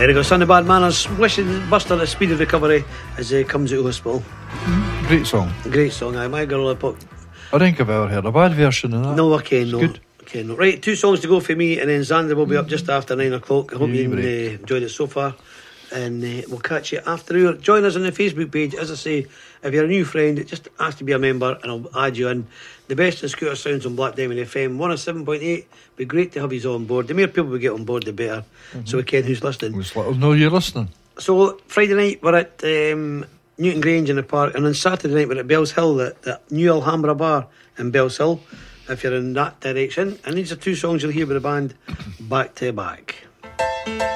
There we go, Sunday Bad Manners. Wishing Buster a speedy recovery as he comes out of hospital. Great song. Great song, aye. My girl, I think I've ever heard a bad version of that. no, okay, no. Good. Okay, no. Right, 2 songs to go for me, and then Xander will be up just after 9 o'clock. I hope you enjoyed it so far, and we'll catch you after hour. Join us on the Facebook page. As I say, if you're a new friend, it just has to be a member, and I'll add you in. The best in Scooter Sounds on Black Diamond FM 107.8. Be great to have you on board. The more people we get on board, the better. So we can who's listening. Just let us know you're listening. So Friday night we're at Newton Grange in the park, and on Saturday night we're at Bells Hill, the new Alhambra bar in Bells Hill, if you're in that direction. And these are 2 songs you'll hear with the band back to back.